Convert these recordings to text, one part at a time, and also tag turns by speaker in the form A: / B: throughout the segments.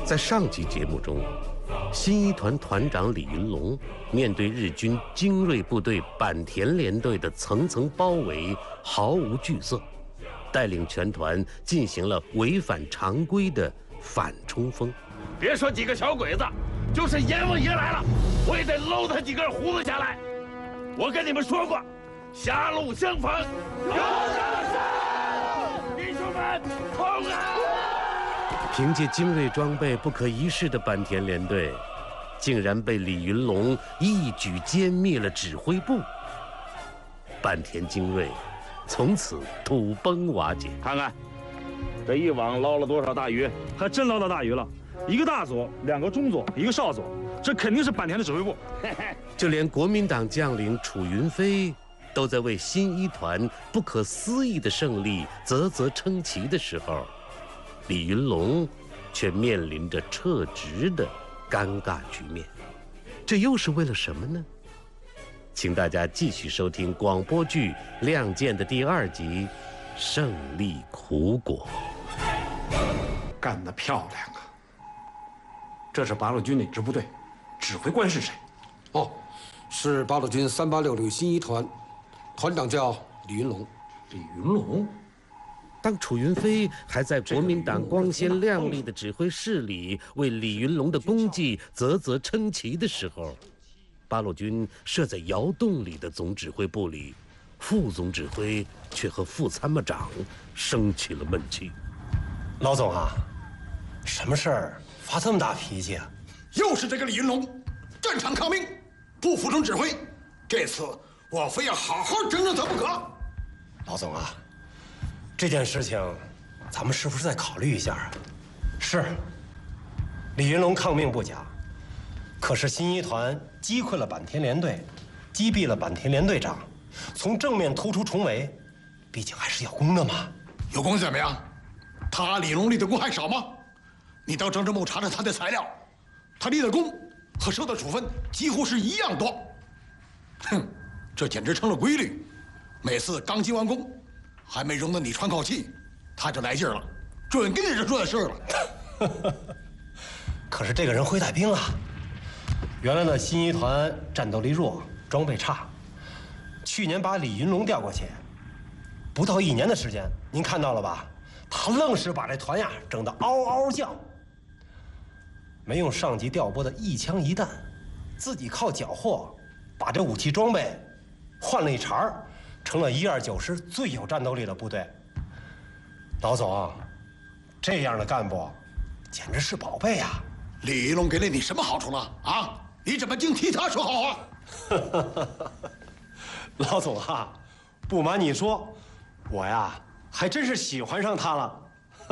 A: 在上集节目中，新一团团长李云龙面对日军精锐部队坂田联队的层层包围，毫无惧色，带领全团进行了违反常规的反冲锋。
B: 别说几个小鬼子，就是阎王爷来了，我也得搂他几根胡子下来。我跟你们说过，狭路相逢有胜势，弟兄们，冲啊！
A: 凭借精锐装备不可一世的坂田联队，竟然被李云龙一举歼灭了指挥部。坂田精锐从此土崩瓦解。
B: 看看，这一网捞了多少大鱼？
C: 还真捞到大鱼了，一个大佐，两个中佐，一个少佐，这肯定是坂田的指挥部。
A: 就连国民党将领楚云飞都在为新一团不可思议的胜利啧啧称奇的时候，李云龙却面临着撤职的尴尬局面。这又是为了什么呢？请大家继续收听广播剧《亮剑》的第2集《胜利苦果》。
D: 干得漂亮啊！这是八路军哪支部队？指挥官是谁？
E: 哦，是八路军386新一团，团长叫李云龙。
D: 李云龙。
A: 当楚云飞还在国民党光鲜亮丽的指挥室里为李云龙的功绩啧啧称奇的时候，八路军设在窑洞里的总指挥部里，副总指挥却和副参谋长生起了闷气。
F: 老总啊，什么事儿发这么大脾气啊？
G: 又是这个李云龙，战场抗命，不服从指挥。这次我非要好好整整他不可。
F: 老总啊，这件事情，咱们是不是再考虑一下啊？是，李云龙抗命不假，可是新一团击溃了坂田联队，击毙了坂田联队长，从正面突出重围，毕竟还是有功的嘛。
G: 有功怎么样？他李龙立的功还少吗？你到政治部查查他的材料，他立的功和受的处分几乎是一样多。哼，这简直成了规律。每次刚击完功，还没容得你喘口气，他就来劲儿了，准跟你这说的事了。
F: 可是这个人会带兵啊！原来的新一团战斗力弱，装备差，去年把李云龙调过去，不到1年的时间，您看到了吧？他愣是把这团呀整得嗷嗷叫，没用上级调拨的一枪一弹，自己靠缴获把这武器装备换了一茬儿，成了129师最有战斗力的部队。老总，这样的干部简直是宝贝啊！
G: 李云龙给了你什么好处了啊？你怎么净替他说好话？
F: 老总啊，不瞒你说，我呀还真是喜欢上他了。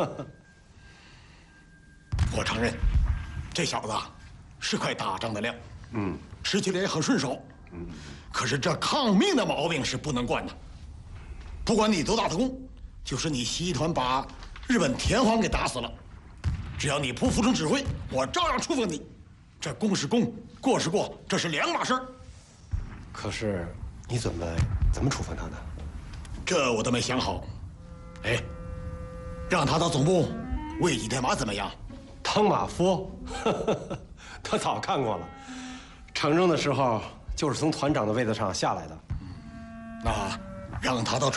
G: 我承认，这小子是块打仗的料，吃起来也很顺手，可是这抗命的毛病是不能惯的。不管你多大的功，就是你西一团把日本田皇给打死了，只要你不服从指挥，我照样处分你。这功是功，过是过，这是两码事儿。
F: 可是你准备怎么处分他呢？
G: 这我都没想好。哎，让他到总部喂几天马怎么样？
F: 当马夫，他早看过了。成政的时候就是从团长的位子上下来的。
G: 那让他到